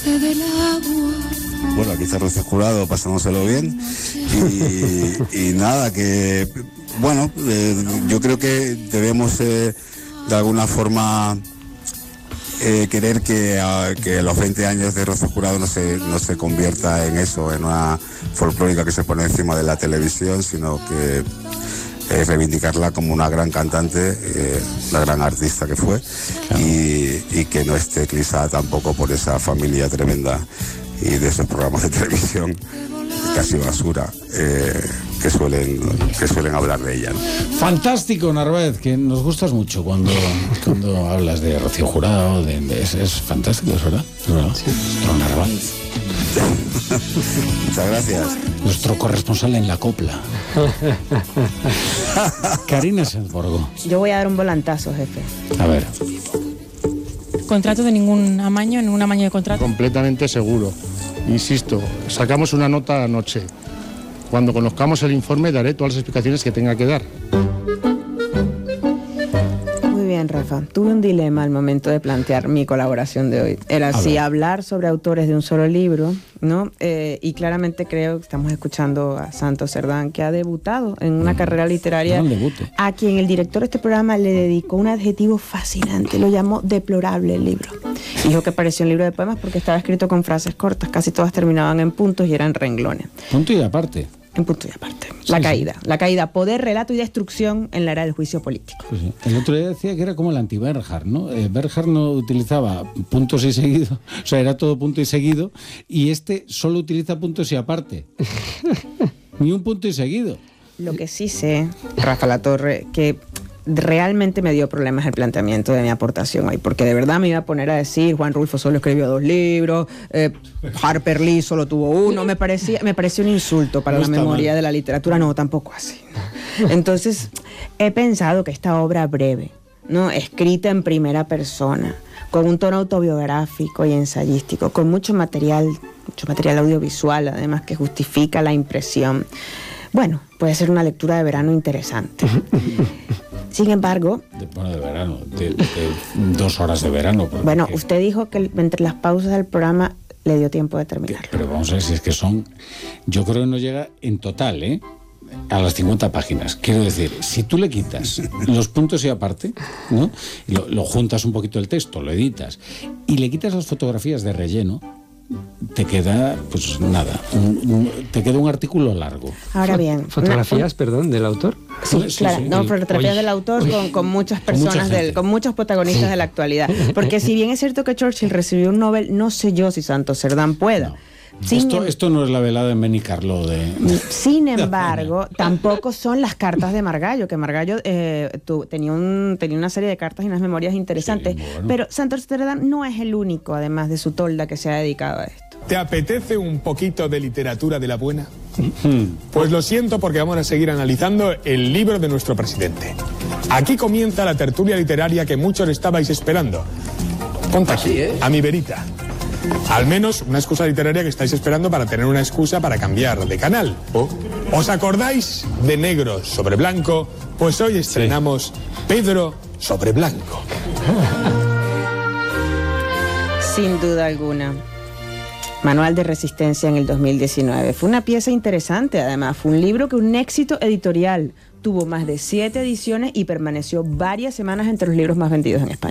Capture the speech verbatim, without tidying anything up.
Bueno, aquí está Rocío Jurado, pasándoselo bien. Y, y nada, que bueno, eh, yo creo que debemos eh, de alguna forma eh, querer que, uh, que los veinte años de Rocío Jurado no se, no se convierta en eso, en una folclórica que se pone encima de la televisión, sino que eh, reivindicarla como una gran cantante, eh, la gran artista que fue, y, y que no esté eclipsada tampoco por esa familia tremenda y de esos programas de televisión casi basura eh, que suelen que suelen hablar de ella, ¿no? Fantástico, Narváez, que nos gustas mucho cuando, cuando hablas de Rocío Jurado, de, de, es, es fantástico, es verdad, es verdad. Sí. Nuestro Narváez. Muchas gracias. Nuestro corresponsal en la copla. Karina Sensborgo. Yo voy a dar un volantazo, jefe. A ver. ¿Contrato de ningún amaño, ningún amaño de contrato? Completamente seguro. Insisto, sacamos una nota anoche. Cuando conozcamos el informe daré todas las explicaciones que tenga que dar. Muy bien, Rafa. Tuve un dilema al momento de plantear mi colaboración de hoy. Era si hablar sobre autores de un solo libro, ¿no? Eh, y claramente creo que estamos escuchando a Santos Cerdán, que ha debutado en una mm. carrera literaria, no, debute. A quien el director de este programa le dedicó un adjetivo fascinante. Lo llamó deplorable el libro. Dijo que parecía un libro de poemas porque estaba escrito con frases cortas, casi todas terminaban en puntos y eran renglones. Punto y aparte. En punto y aparte. La sí, caída. Sí. La caída. Poder, relato y destrucción en la era del juicio político. Pues sí. El otro día decía que era como el anti-Bernhard, ¿no? Eh, Bernhard no utilizaba puntos y seguido, o sea, era todo punto y seguido, y este solo utiliza puntos y aparte. Ni un punto y seguido. Lo que sí sé, Rafa Latorre, que realmente me dio problemas el planteamiento de mi aportación hoy, porque de verdad me iba a poner a decir Juan Rulfo solo escribió dos libros, eh, Harper Lee solo tuvo uno, me parecía, me pareció un insulto para no la memoria mal. De la literatura, no, tampoco así. Entonces, he pensado que esta obra breve, ¿no? Escrita en primera persona, con un tono autobiográfico y ensayístico, con mucho material, mucho material audiovisual, además que justifica la impresión. Bueno, puede ser una lectura de verano interesante. Sin embargo... De, bueno, de verano, de, de dos horas de verano. Bueno, que... usted dijo que entre las pausas del programa le dio tiempo de terminarlo. Pero vamos a ver si es que son... Yo creo que no llega en total, ¿eh? A las cincuenta páginas. Quiero decir, si tú le quitas los puntos y aparte, ¿no? Lo, lo juntas un poquito el texto, lo editas, y le quitas las fotografías de relleno, te queda, pues nada, un, un, te queda un artículo largo. Ahora bien... ¿Fotografías, una, perdón, del autor? Sí, sí claro, sí, no, fotografías del autor con, con muchas personas, con, del, con muchos protagonistas de la actualidad. Porque si bien es cierto que Churchill recibió un Nobel, no sé yo si Santos Cerdán pueda. No. Esto, esto no es la velada en Benicarló de... Sin embargo, tampoco son las cartas de Margallo, que Margallo eh, tu, tenía, un, tenía una serie de cartas y unas memorias interesantes, sí, bueno. Pero Santos Cerdán no es el único, además de su tolda, que se ha dedicado a esto. ¿Te apetece un poquito de literatura de la buena? Pues lo siento, porque vamos a seguir analizando el libro de nuestro presidente. Aquí comienza la tertulia literaria que muchos estabais esperando. Ponte aquí, ¿eh? A mi verita. Al menos una excusa literaria que estáis esperando para tener una excusa para cambiar de canal. Oh. ¿Os acordáis de Negro sobre Blanco? Pues hoy estrenamos sí. Pedro sobre Blanco. Sin duda alguna. Manual de Resistencia en el dos mil diecinueve. Fue una pieza interesante, además. Fue un libro que un éxito editorial. Tuvo más de siete ediciones y permaneció varias semanas entre los libros más vendidos en España.